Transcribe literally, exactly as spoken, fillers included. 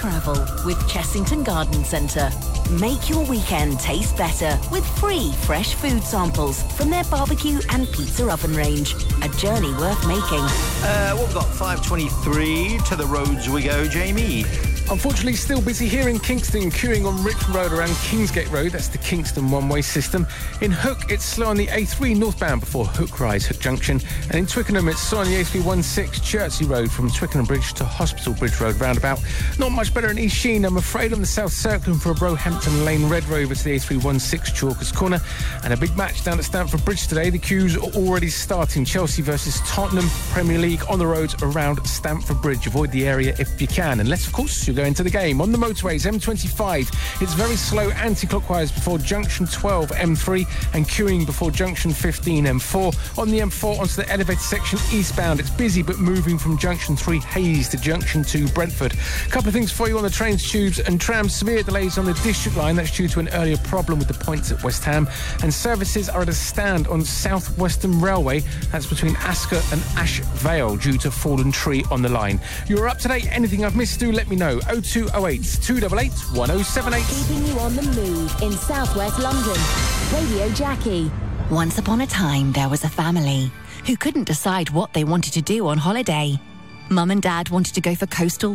travel with Chessington Garden Centre. Make your weekend taste better with free fresh food samples from their barbecue and pizza oven range. A journey worth making. Uh, what we've got, five twenty-three, to the roads we go, Jamie. Unfortunately, still busy here in Kingston, queuing on Richmond Road around Kingsgate Road. That's the Kingston one-way system. In Hook, it's slow on the A three northbound before Hook Rise, Hook Junction. And in Twickenham, it's slow on the A three sixteen Chertsey Road from Twickenham Bridge to Hospital Bridge Road roundabout. Not much better in East Sheen, I'm afraid, on the South Circling for a Brohampton Lane Red Rover to the A three sixteen Chalkers Corner. And a big match down at Stamford Bridge today. The queues are already starting. Chelsea versus Tottenham, Premier League on the roads around Stamford Bridge. Avoid the area if you can, unless, of course, you're going to the game. On the motorways, M twenty-five, it's very slow anti-clockwise before junction twelve, M three, and queuing before junction fifteen, M four. On the M four, onto the elevated section eastbound, it's busy but moving from junction three, Hayes, to junction two, Brentford. A couple of things for you on the trains, tubes and trams. Severe delays on the district line. That's due to an earlier problem with the points at West Ham. And services are at a stand on South Western Railway. That's between Asker and Ash Vale due to fallen tree on the line. You're up to date. Anything I've missed, do let me know. oh two oh eight, two eight eight, one oh seven eight. Keeping you on the move in southwest London. Radio Jackie. Once upon a time, there was a family who couldn't decide what they wanted to do on holiday. Mum and Dad wanted to go for coastal